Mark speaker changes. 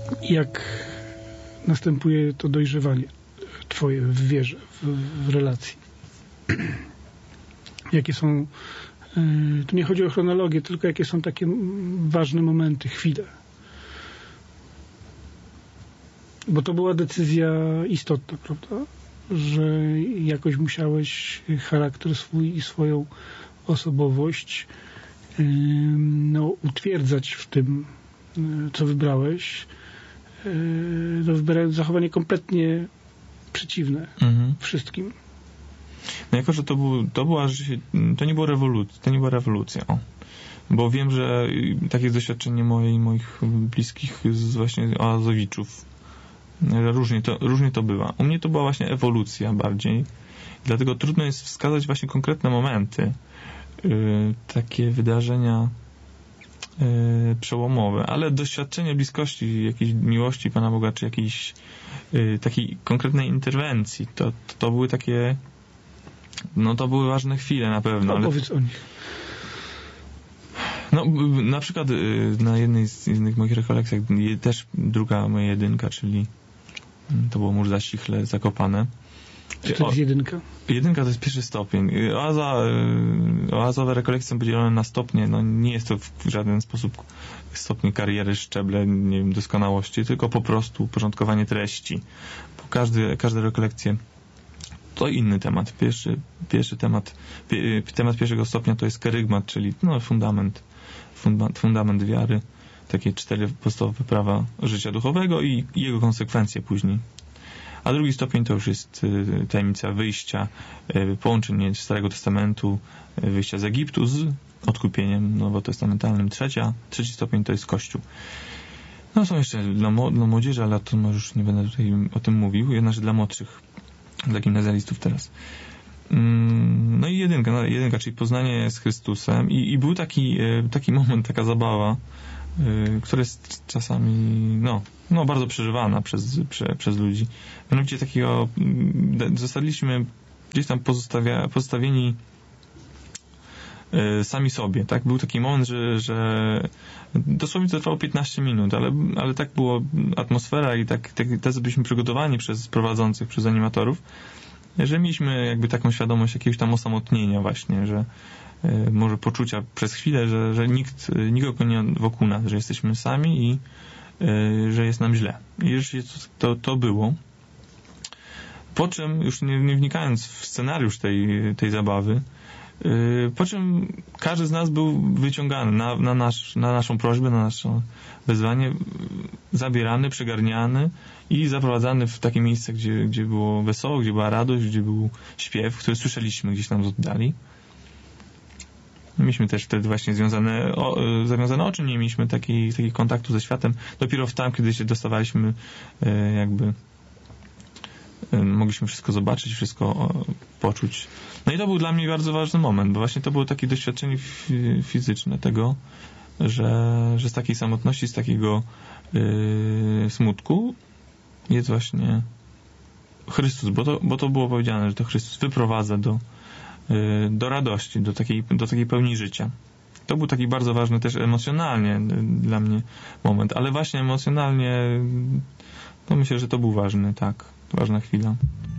Speaker 1: Jak następuje to dojrzewanie twoje w wierze, w relacji? Jakie są, tu nie chodzi o chronologię, tylko jakie są takie ważne momenty, chwile? Bo to była decyzja istotna, prawda? Że jakoś musiałeś charakter swój i swoją osobowość utwierdzać w tym, co wybrałeś. Wybrałem zachowanie kompletnie przeciwne wszystkim.
Speaker 2: No jako, że to nie była rewolucja. Bo wiem, że takie doświadczenie moje i moich bliskich z właśnie Oazowiczów, różnie to bywa. U mnie to była właśnie ewolucja bardziej. Dlatego trudno jest wskazać właśnie konkretne momenty, takie wydarzenia przełomowe, ale doświadczenie bliskości, jakiejś miłości Pana Boga, czy jakiejś takiej konkretnej interwencji, to były takie, to były ważne chwile na pewno.
Speaker 1: Opowiedz o nich.
Speaker 2: Na przykład na jednej z innych moich rekolekcjach też druga moja jedynka, czyli to było Mórza Sichle, Zakopane.
Speaker 1: Czy to jest jedynka?
Speaker 2: Jedynka to jest pierwszy stopień. Oazowe rekolekcje są podzielone na stopnie. Nie jest to w żaden sposób stopnie kariery, szczeble, nie wiem, doskonałości, tylko po prostu uporządkowanie treści. Bo każde rekolekcje to inny temat. Pierwszy temat pierwszego stopnia to jest kerygmat, czyli fundament wiary, takie 4 podstawowe prawa życia duchowego i jego konsekwencje później. A drugi stopień to już jest tajemnica wyjścia, połączenie Starego Testamentu, wyjścia z Egiptu z odkupieniem nowotestamentalnym. Trzeci stopień to jest Kościół. Są jeszcze dla młodzieży, ale to może już nie będę tutaj o tym mówił, jednakże dla młodszych, dla gimnazjalistów teraz. I jedynka, czyli poznanie z Chrystusem i był taki moment, taka zabawa, która jest czasami bardzo przeżywana przez ludzi. Mianowicie takiego zostaliśmy gdzieś tam pozostawieni sami sobie, tak? Był taki moment, że dosłownie to trwało 15 minut, ale tak była atmosfera i tak byliśmy przygotowani przez prowadzących, przez animatorów, że mieliśmy jakby taką świadomość jakiegoś tam osamotnienia właśnie, że może poczucia przez chwilę, że nikogo nie wokół nas, że jesteśmy sami i że jest nam źle. I już to było. Po czym, już nie wnikając w scenariusz tej zabawy, po czym każdy z nas był wyciągany na naszą prośbę, na nasze wezwanie, zabierany, przygarniany i zaprowadzany w takie miejsce, gdzie było wesoło, gdzie była radość, gdzie był śpiew, który słyszeliśmy gdzieś tam z oddali. Mieliśmy też wtedy właśnie zawiązane oczy, nie mieliśmy takiego kontaktu ze światem. Dopiero tam, kiedy się dostawaliśmy, mogliśmy wszystko zobaczyć, wszystko poczuć. I to był dla mnie bardzo ważny moment, bo właśnie to było takie doświadczenie fizyczne tego, że z takiej samotności, z takiego smutku jest właśnie Chrystus, bo to było powiedziane, że to Chrystus wyprowadza do radości, do takiej pełni życia. To był taki bardzo ważny też emocjonalnie dla mnie moment, ale właśnie emocjonalnie to myślę, że to był ważna chwila.